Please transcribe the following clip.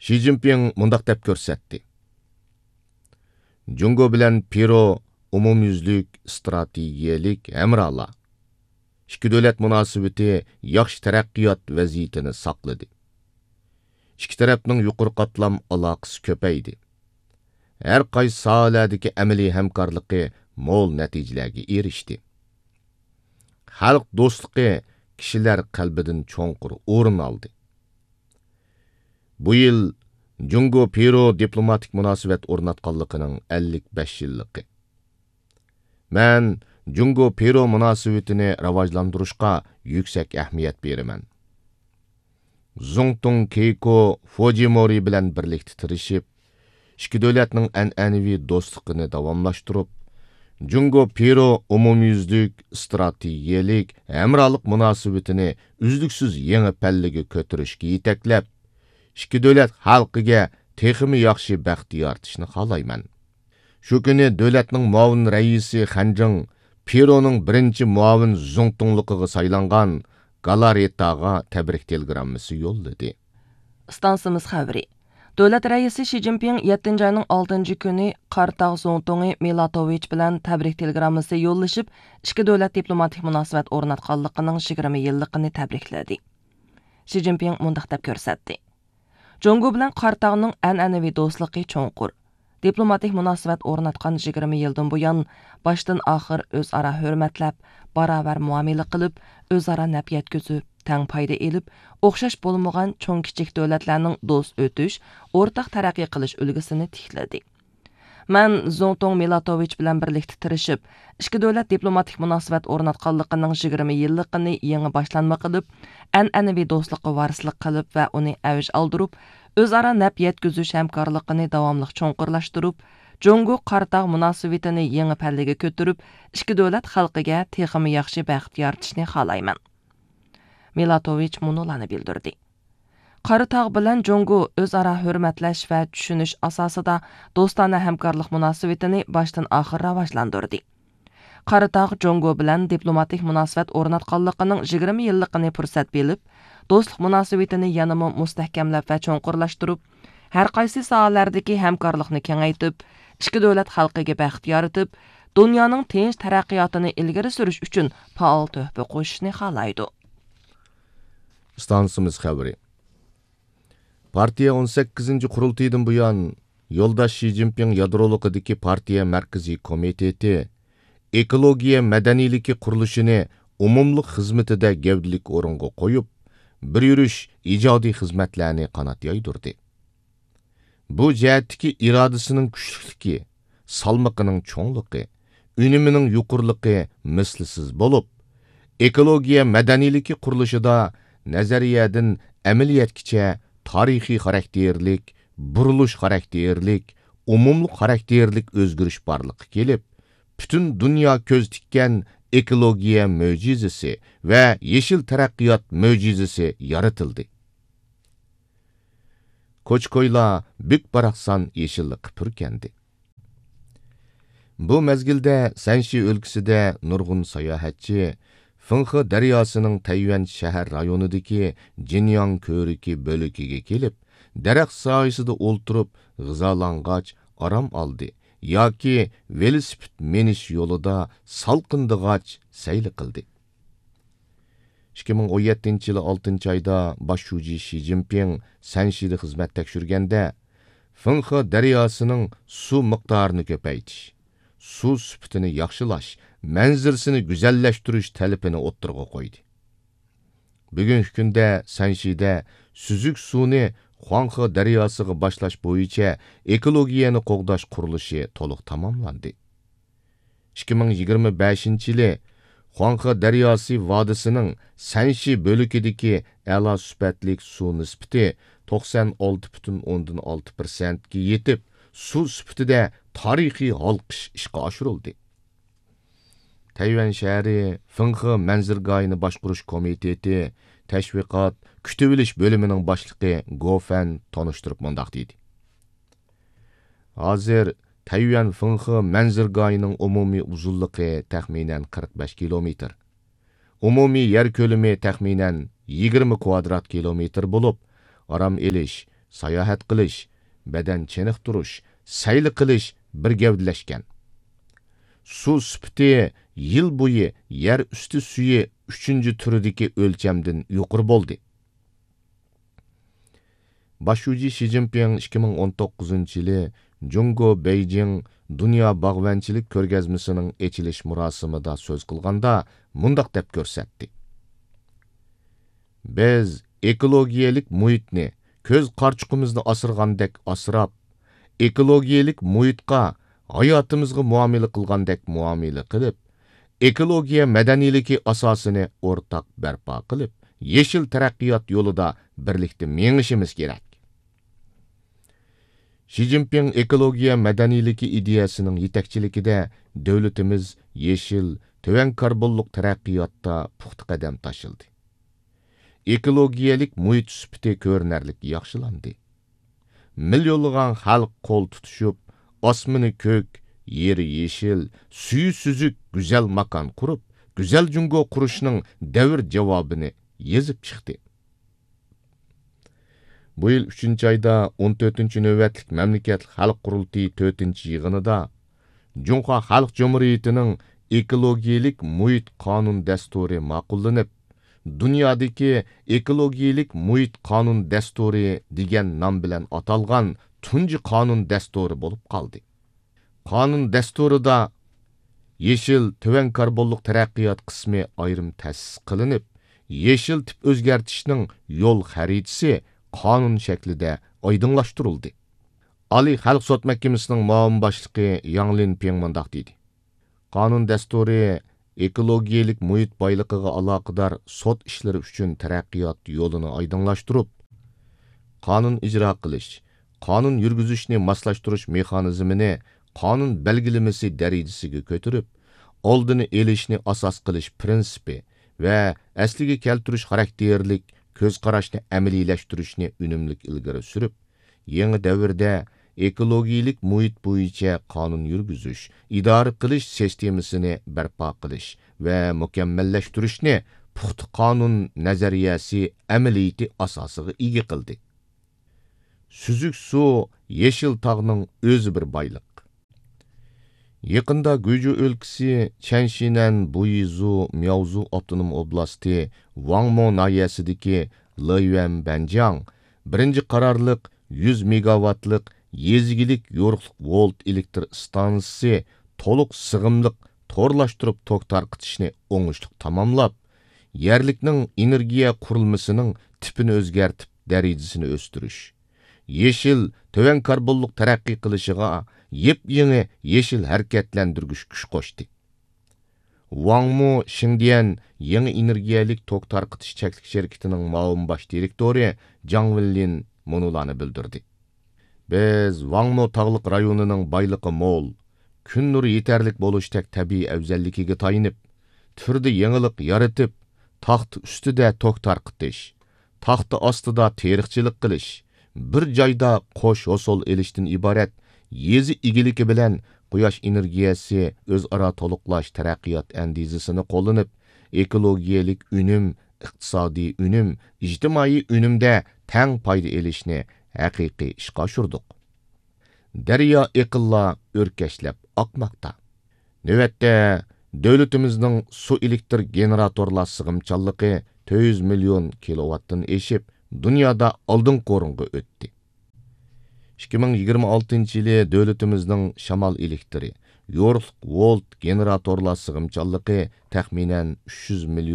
Ши Цзиньпин mundaq deb ko'rsatdi. Jungo bilan Peru umumyüzlük strategiyalik hamrohlar. İki davlat munosabati yaxshi taraqqiyot vaziyatini saqladi. İki tarafning yuqori qatlam aloqasi ko'paydi. Har qaysi sohalardagi amaliy hamkorligi mo'l natijalarga erishdi. Xalq do'stligi kishilar qalbidan cho'nqur o'rin oldi. Bu yil Jungo Peru diplomatik munosabat o'rnatganligining 55 yilligi. Men Jungo Peru munosabatini rivojlantirishga yuksak ahamiyat beraman. Zongtung Keiko Fujimori bilan birlikda tirishib, ikki davlatning an'anaviy do'stligini davomlashtirib, Jungo Peru umumyüzlük strategiyalik hamrohlik munosabatini uzluksiz yangi pallaga ko'tarishga yetaklab, ikki davlat xalqiga texmi yaxshi baxt yaratishni xohlayman. Shu kuni davlatning muavin raisi Xanjing Peruning birinchi muavin Zongtungligiga saylangan Galaretaga tabrik telegrammasi yo'lladi. Stansimiz xabari. Davlat raisi Xi Jinping 7 ayning 6 kuni Qartaq Zongtungi Milatovich bilan tabrik telegrammasi yo'llashib, ikki davlat diplomatik munosabat o'rnatganligining 20 yilligini tabrikladi. Xi Jinping mundaq deb ko'rsatdi. Jungo bilan Qartaqning an'anaviy do'stligi cho'nqur. Diplomatik munosabat o'rnatgan 20 yildan buyon boshdan oxir o'zaro hurmatlab, barobar muomala qilib, o'zaro naf yetkazib, tang foyda elib, o'xshash bo'lmagan cho'ng kichik davlatlarning do'st o'tish, o'rtaq taraqqiy qilish ulgusini tikladi. Men Zongtung Milatovich bilan birlikda tirishib, ikki davlat diplomatik munosabat o'rnatganligining 20 yilligini yangi boshlanma qilib, an'anaviy do'stlikqa varislik qilib va uni avj oldirib, o'zaro naf yetkazish hamkorligini davomli cho'nqurlashtirib, Jungo Qartaq munosabatini yangi pallaga ko'tarib, ikki davlat xalqiga texmi yaxshi baxt yaratishni xohlayman. Milatovich munulani bildirdi. Qartaq bilan Jungo o'zaro hurmatlash va tushunish asosida do'stona hamkorlik munosabatini boshdan oxir rivojlantirdi. Qartaq Jungo bilan diplomatik munosabat o'rnatganligining 20 yilligini fursat bilib, do'stlik munosabatini yanada mustahkamlab va cho'nqurlashtirib, har qaysi sohalardagi hamkorlikni kengaytib, ikki davlat xalqiga baxt yaratib, dunyoning tinch taraqqiyotini ilgari surish uchun faol tuhfa qo'shishni xohlaydi. Stansimiz xabari. Partiya 18 qurultaydan buyon yo'ldosh Xi Jinping yadroliqidagi partiya markaziy komiteti ekologiya madaniyligi qurilishini umumlik xizmatida gavdalik o'ringa qo'yib, bir yurish ijodiy xizmatlarni qanot yoydirdi. Bu jihatdagi irodasining kuchliligi, salmoqining cho'ngligi, unimining yuqurligi mislsiz bo'lib, ekologiya madaniyligi qurilishida nazariyadan amaliyotgacha tarixiy xarakterlik, burilish xarakterlik, umumlik xarakterlik o'zgarish borliqqa kelib, butun dunyo ko'z tikkan ekologiya mo'jizasi va yeshil taraqqiyot mo'jizasi yaratildi. Ko'ch-ko'ylar bük baraqsan yeshillik purkandi. Bu mezgilda Sanshi o'lkasida nurg'un sayohatchi Fenghe daryosining Tayvan shahar rayonidagi Jinyang ko'riki bo'likiga kelib, daraxt soyasida o'ltirib, g'izalang'ach aram oldi yoki velosiped menish yo'lida salqindig'ach sayli qildi. 2017 yılı 6 ayda başşuji Xi Jinping Sanshida xizmat tekshirganda Fenghe daryosining suv miqdorini ko'paytirish, suv sifatini yaxshilash, manzirsini go'zallashtirish talabini o'ttirg'a qo'ydi. Bugungi kunda Sanshida suzuk suvni Huanghe daryosiga boshlash bo'yicha ekologiyani qo'g'dash qurilishi to'liq tamomlandi. 2025 yili Huanghe daryosi vodisining Sanshi bo'likidagi a'lo sifatli suv nisbati 96,6% ga yetib, suv sifatida tarixiy halqish ishga oshirildi. Tayvan shahri Fenghe manzilgohini boshqarish komiteti tashviqot kutib olish bo'limining boshlig'i Gofan tanishtirib mundaq dedi. Hozir Tayvan Fenghe manzilgohining umumiy uzunligi taxminan 45 kilometr. Umumiy yer ko'lami taxminan 20 kvadrat kilometr bo'lib, aram elish, sayohat qilish, badan chiniqtirish, sayli qilish bir gavdlashgan. Su sifati yil bo'yi yer usti suyi 3-turidagi o'lchamdan yuqori bo'ldi. Başuji Xi Jinping 2019-yili Jungo Beijing Dünya Bağvanchilik ko'rgazmasining ochilish murosimida so'z qilganda mundaq deb ko'rsatdi. Biz ekologiyalik muhitni ko'z qarchuqimizni asirgandek asrab, ekologiyalik muhitga hayotimizga muomala qilgandek muomala qilib, ekologiya madaniyaligi asosini o'rtaq barpo qilib, yeshil taraqqiyot yo'lida birlikda mengishimiz kerak. Xi Jinping ekologiya madaniyaligi ideyasining yetakchiligida davlatimiz yeshil, töven karbonlik taraqqiyotda puxta qadam tashildi. Ekologiyalik muhit sifati ko'rinarlik yaxshilandi. Milyonlagan xalq qo'l tutishib, osmoni ko'k, yeri yeshil, suyu süzük güzel makan qurib, güzel jungo qurishning davr javobini yezib chiqdi. Bu yil 3-oyda 14-navbatlik mamlakat xalq qurultiyi 4-yig'inida Junxo Xalq Jumhuriyatining ekologiyalik muhit qonun dasturi ma'qullanib, dunyodagi ekologiyalik muhit qonun dasturi degan nom bilan atalgan tunji qonun dasturi bo'lib qoldi. Qonun dasturida yeshil töven karbonlik taraqqiyot qismi ayrim ta'sis qilinib, yeshil tip o'zgartishning yo'l xaritasi qonun shaklida oydinlashtirildi. Oliy Xalq sud mahkamasining muavin boshlig'i Yang Linping mundaq dedi. Qonun dasturi ekologiyalik muhit boyligiga aloqador sud ishlari uchun taraqqiyot yo'lini oydinlashtirib, qonun ijro qilish, qonun yurgizishni moslashtirish mexanizmini qonun belgilemesi darajasiga ko'tarib, oldini elishni asos qilish prinsipi va asliga keltirish xarakterlik ko'z qarashni amaliylashtirish unumli ilgari surib, yangi davrda ekologiyalik muhit bo'yicha qonun yurgizish, idora qilish sistemasini barpo qilish va mukammallashtirishni puxta qonun nazariyasi amaliyati asosiga ega qildi. Süzük su yeshil tog'ning o'zi bir boyliq. Yaqında Guju o'lkasi Chanshinan Buyizu Miaozu avtonom oblasti Wangmo nahiyasidagi Leyuan Banjiang birinchi qarorliq 100 megawattlik yezigilik yo'riqliq volt elektr stansiyasi to'liq sig'imliq to'rlashtirib tok tarqitishni o'ngishli tamomlab, yerlikning energiya qurilmasining tipini o'zgartib, darajasini o'stirish, yeshil töven karbonlik taraqqiy qilishiga yep-yangi yeshil harakatlantirgich kuch qo'shdi. Wangmo Xindian yangi energiyalik tok tarqitish cheklik şirketining muavin bosh direktori Zhang Wenlin munulani bildirdi. Biz Wangmo tog'liq rayonining boyligi mo'l, kun nuri yetarlik bo'lishdek tabiiy afzalligiga tayinib, turda yangilik yaratib, taxt ustida tok tarqitish, taxti ostida teriqchilik qilish, bir joyda qo'sh hosil elishdan iborat yezi igiligi bilan quyosh energiyasi o'zaro to'liqlash taraqqiyot andizasini qo'llanib, ekologiyalik unum, iqtisodiy unum, ijtimoiy unumda tang foyda elishni haqiqiy ishga oshirdik. Daryo iqilla o'rkashlab oqmoqda. Navbatda davlatimizning su elektr generatorlar sig'imchanligi 400 million kilovatdan eshib, dunyoda oldingi o'ringa o'tdi. 2026-yili davlatimizning shamol elektri, yo'riqliq volt generatorlar sig'imchanligi taxminan 300 million